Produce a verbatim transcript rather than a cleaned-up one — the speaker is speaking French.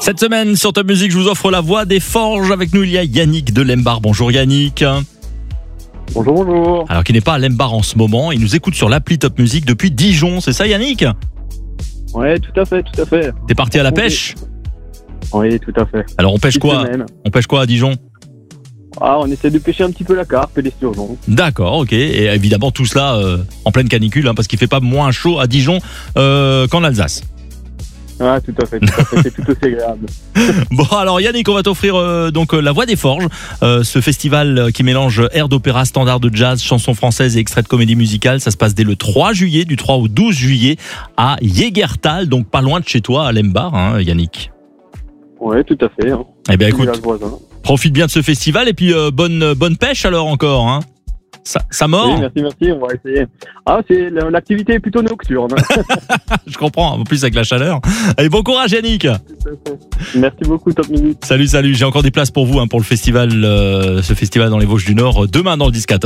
Cette semaine, sur Top Music, je vous offre la voix des forges. Avec nous, il y a Yannick de Lembar. Bonjour Yannick. Bonjour, bonjour. Alors, qui n'est pas à Lembar en ce moment, il nous écoute sur l'appli Top Music depuis Dijon. C'est ça Yannick? Ouais, tout à fait, tout à fait. T'es parti à la pêche? Oui, tout à fait. Alors, on pêche Petite quoi? semaine. On pêche quoi à Dijon? Ah, on essaie de pêcher un petit peu la carpe et les sturgeons. D'accord, ok. Et évidemment, tout cela euh, en pleine canicule, hein, parce qu'il fait pas moins chaud à Dijon euh, qu'en Alsace. Ah, tout à fait, tout à fait. C'est tout aussi agréable. Bon, alors Yannick, on va t'offrir euh, donc euh, la Voix des Forges, euh, ce festival euh, qui mélange air d'opéra, standard de jazz, chansons françaises et extraits de comédie musicale. Ça se passe dès le trois juillet, du trois au douze juillet, à Jägertal, donc pas loin de chez toi, à Lembar, hein, Yannick. Ouais, tout à fait. Hein. Eh bien, écoute, Village voisin. profite bien de ce festival et puis euh, bonne bonne pêche alors encore, hein. Ça, ça mord. Oui, merci, merci, on va essayer. Ah, c'est l'activité est plutôt nocturne. Je comprends, en plus avec la chaleur. Allez, bon courage Yannick. Merci beaucoup, Top Music. Salut, salut. J'ai encore des places pour vous hein, pour le festival, euh, ce festival dans les Vosges du Nord, demain dans le dix quatorze.